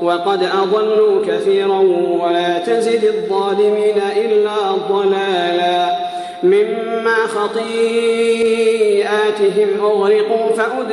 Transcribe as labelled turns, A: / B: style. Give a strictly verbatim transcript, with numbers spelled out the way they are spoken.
A: وقد أضلوا كثيرا ولا تزد الظالمين إلا ضلالا. مما خطيئاتهم أغرقوا فأدركوا